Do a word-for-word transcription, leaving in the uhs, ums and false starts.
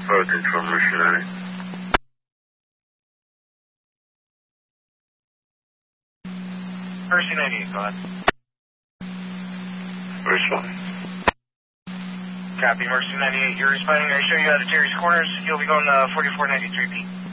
Road control, Mercy ninety-eight. Mercy ninety-eight, go ahead. Respond. Copy, Mercy ninety-eight. You're responding. I show you how to Terry's Corners. You'll be going uh, forty-four ninety-three P.